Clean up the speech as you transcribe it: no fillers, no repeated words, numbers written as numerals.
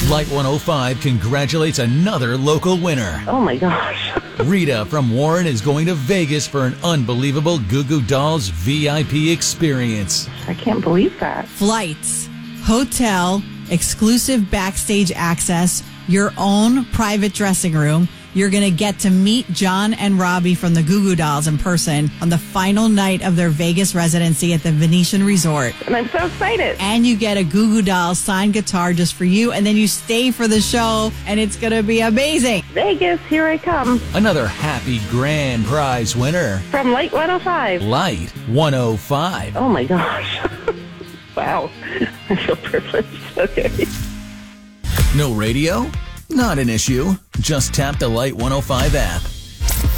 Light 105 congratulates another local winner. Oh my gosh. Rita from Warren is going to Vegas for an unbelievable Goo Goo Dolls VIP experience. I can't believe that. Flights, hotel, exclusive backstage access, your own private dressing room. You're going to get to meet John and Robbie from the Goo Goo Dolls in person on the final night of their Vegas residency at the Venetian Resort. And I'm so excited. And you get a Goo Goo Dolls signed guitar just for you, and then you stay for the show, and it's going to be amazing. Vegas, here I come. Another happy grand prize winner. From Light 105. Light 105. Oh my gosh. Wow. I feel privileged. Okay. No radio? Not an issue. Just tap the Light 105 app.